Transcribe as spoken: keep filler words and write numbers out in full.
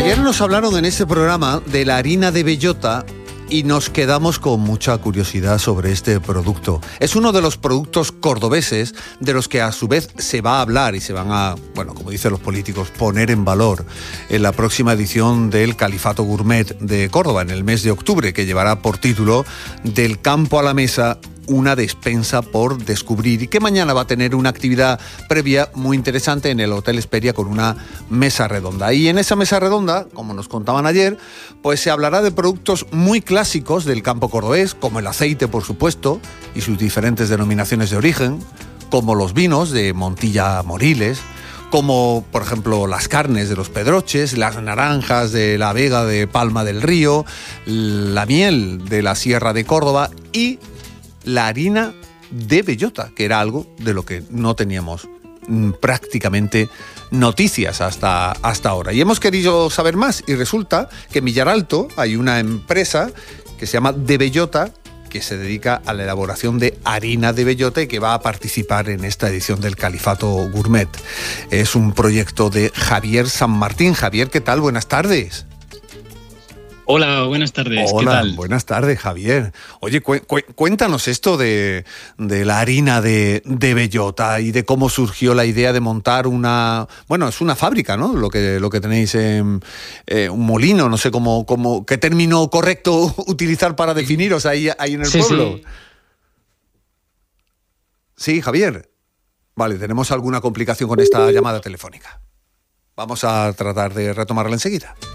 Ayer nos hablaron en este programa de la harina de bellota y nos quedamos con mucha curiosidad sobre este producto. Es uno de los productos cordobeses de los que a su vez se va a hablar y se van a, bueno, como dicen los políticos, poner en valor en la próxima edición del Califato Gourmet de Córdoba, en el mes de octubre, que llevará por título Del campo a la mesa, una despensa por descubrir, y que mañana va a tener una actividad previa muy interesante en el Hotel Hesperia con una mesa redonda. Y en esa mesa redonda, como nos contaban ayer, pues se hablará de productos muy clásicos del campo cordobés, como el aceite, por supuesto, y sus diferentes denominaciones de origen, como los vinos de Montilla Moriles, como por ejemplo las carnes de los Pedroches, las naranjas de la Vega de Palma del Río, la miel de la Sierra de Córdoba y la harina de bellota, que era algo de lo que no teníamos mm, prácticamente noticias hasta, hasta ahora. Y hemos querido saber más y resulta que en Villaralto hay una empresa que se llama De Bellota, que se dedica a la elaboración de harina de bellota y que va a participar en esta edición del Califato Gourmet. Es un proyecto de Javier San Martín. Javier, ¿qué tal? Buenas tardes. Hola, buenas tardes. Hola, ¿qué tal? Buenas tardes, Javier. Oye, cu cu cuéntanos esto de, de la harina de, de bellota y de cómo surgió la idea de montar una... Bueno, es una fábrica, ¿no? Lo que, lo que tenéis en eh, un molino, no sé cómo, cómo, qué término correcto utilizar para definiros ahí, ahí en el sí, pueblo. Sí. sí, Javier. Vale, tenemos alguna complicación con esta llamada telefónica. Vamos a tratar de retomarla enseguida.